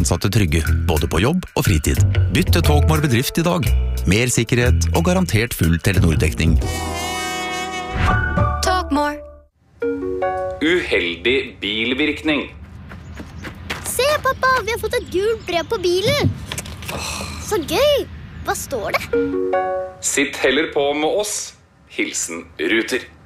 ansatte trygge, både på jobb og fritid. Bytt til Talkmore bedrift i dag. Mer sikkerhet og garantert full Telenor-dekning. Talkmore. Uheldig bilvirkning. Se, pappa, vi har fått et gult brev på bilen. Så gøy. Hva står det? Sitt heller på med oss. Hilsen Ruter.